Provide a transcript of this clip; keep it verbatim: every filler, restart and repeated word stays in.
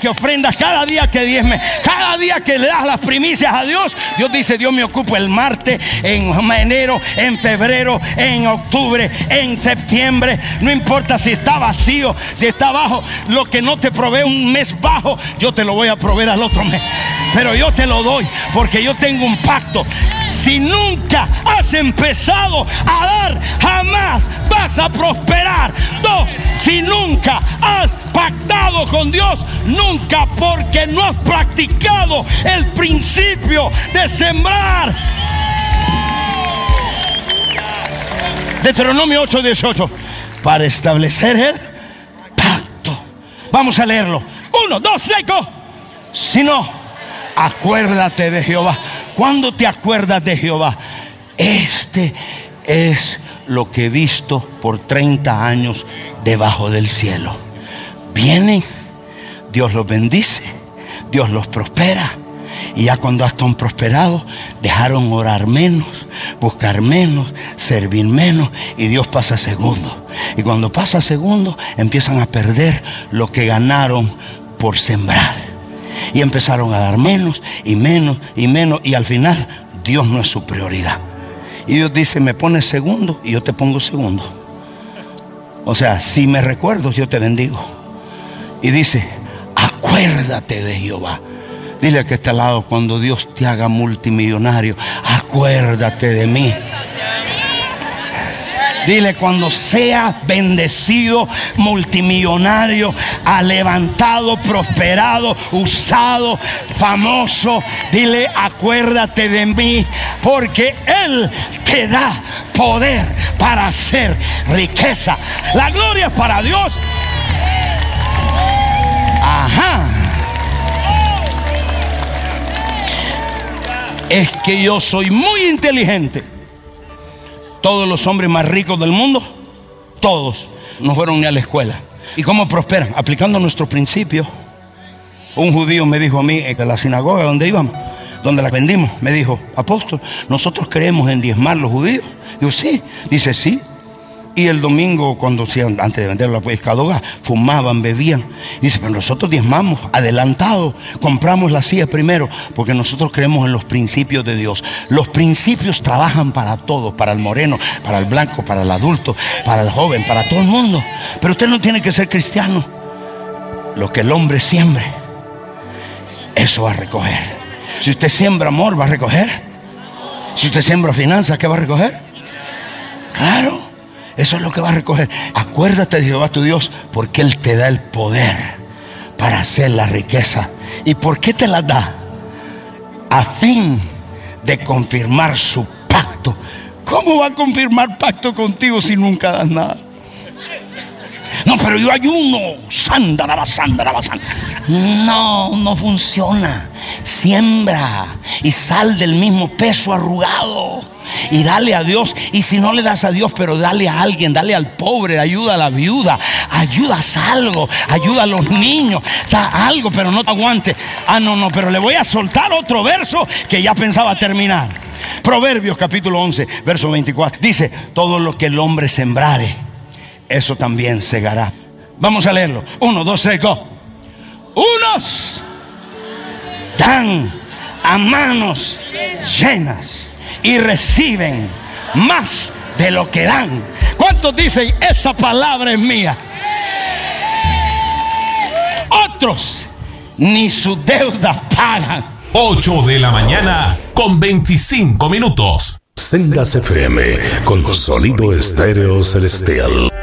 que ofrendas, cada día que diezmes, cada día que le das las primicias a Dios, Dios dice: Dios me ocupo el martes, en enero, en febrero, en octubre, en septiembre. No importa si está vacío, si está bajo. Lo que no te provee un mes bajo, yo te lo voy a proveer al otro mes. Pero yo te lo doy porque yo tengo un pacto. Si nunca has empezado a dar, jamás vas a prosperar. Dos, si nunca has pactado con Dios, nunca, porque no has practicado el principio de sembrar. Deuteronomio ocho dieciocho. Para establecer el pacto. Vamos a leerlo. Uno, dos, seco. Si no, acuérdate de Jehová. ¿Cuándo te acuerdas de Jehová? Este es lo que he visto por treinta años debajo del cielo. Vienen, Dios los bendice, Dios los prospera. Y ya cuando están prosperados, dejaron orar menos, buscar menos, servir menos, y Dios pasa segundo. Y cuando pasa segundo, empiezan a perder lo que ganaron por sembrar. Y empezaron a dar menos y menos y menos, y al final Dios no es su prioridad. Y Dios dice: me pones segundo y yo te pongo segundo. O sea, si me recuerdo, yo te bendigo. Y dice: acuérdate de Jehová. Dile a que está al lado: cuando Dios te haga multimillonario, acuérdate de mí. Dile: cuando sea bendecido, multimillonario, ha levantado, prosperado, usado, famoso, dile: acuérdate de mí, porque Él te da poder para hacer riqueza. La gloria es para Dios. Ajá. Es que yo soy muy inteligente. Todos los hombres más ricos del mundo, todos, no fueron ni a la escuela. ¿Y cómo prosperan? Aplicando nuestros principios. Un judío me dijo a mí, en la sinagoga donde íbamos, donde la vendimos, me dijo: apóstol, nosotros creemos en diezmar los judíos. Digo: sí. Dice: sí. Y el domingo, cuando antes de vender la pescadoga, fumaban, bebían. Dice: pero nosotros diezmamos, adelantado, compramos la silla primero, porque nosotros creemos en los principios de Dios. Los principios trabajan para todos: para el moreno, para el blanco, para el adulto, para el joven, para todo el mundo. Pero usted no tiene que ser cristiano. Lo que el hombre siembre, eso va a recoger. Si usted siembra amor, va a recoger. Si usted siembra finanzas, ¿qué va a recoger? Claro. Eso es lo que va a recoger. Acuérdate de Jehová tu Dios, porque Él te da el poder para hacer la riqueza. ¿Y por qué te la da? A fin de confirmar su pacto. ¿Cómo va a confirmar pacto contigo si nunca das nada? No, pero yo ayuno. Sándara, sándara, sándara. No, no funciona. Siembra y sal del mismo peso arrugado. Y dale a Dios. Y si no le das a Dios, pero dale a alguien, dale al pobre, ayuda a la viuda, ayudas algo, ayuda a los niños, da algo, pero no te aguante. Ah, no, no, pero le voy a soltar otro verso que ya pensaba terminar. Proverbios capítulo once, verso veinticuatro. Dice: todo lo que el hombre sembrare, eso también segará. Vamos a leerlo. Uno, dos, tres, go. Unos dan a manos llenas y reciben más de lo que dan. ¿Cuántos dicen: esa palabra es mía? Otros ni sus deudas pagan. ocho de la mañana con veinticinco minutos. Sendas F M con sonido estéreo celestial.